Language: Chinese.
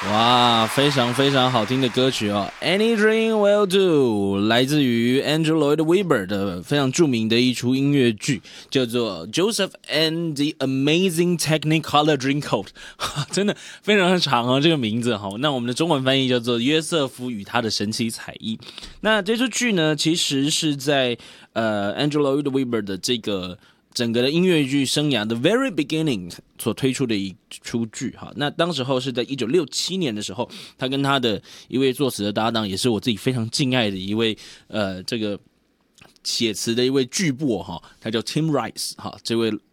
哇，非常非常好听的歌曲哦 ，Any Dream Will Do， 来自于 Andrew Lloyd Webber 的非常著名的一出音乐剧，叫做 Joseph and the Amazing Technicolor Dreamcoat， 真的非常长哦，这个名字哈。那我们的中文翻译叫做约瑟夫与他的神奇彩衣。那这出剧呢，其实是在Andrew Lloyd Webber 的这个整个的音乐剧生涯的 very beginning 所推出的一出剧哈，那当时候是在1967年的时候，他跟他的一位作词的搭档，也是我自己非常敬爱的一位这个写词的一位巨擘哈，他叫 Tim Rice 哈，这位